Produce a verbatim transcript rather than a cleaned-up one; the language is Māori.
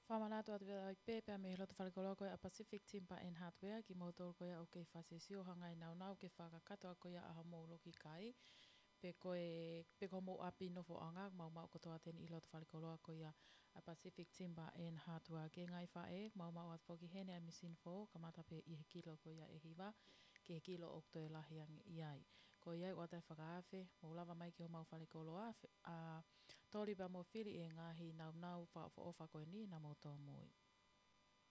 Whamanato atu ai pēpea me loto whalikoloa koe a Pacific Timber and Hardware ki motoro koe au kei whasesio hangai nau nau ke whakakato a koe a hamo loki kai. Pe koe, pe ko mo api nofo anga, mau mau kotoa teni i loto whalikoloa koe a Pacific Timber and Hardware. Ke ngai whae, mau mau at whoki hene a misin fo, kamata pe i he kilo koe a e hiwa, ke he kilo okto e lahiang iai. Ko iai o atai whakaafe, mo lava mai ki ho mau whalikoloa, a tori pa mo whiri e ngahi nau nau wha o wha koe ni na mo tō mui.